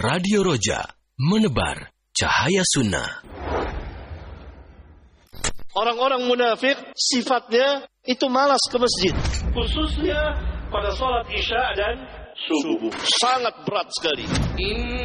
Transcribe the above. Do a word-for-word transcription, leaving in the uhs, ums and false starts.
Radio Roja, menebar cahaya sunnah. Orang-orang munafik sifatnya itu malas ke masjid, khususnya pada salat Isya dan subuh. Sangat berat sekali.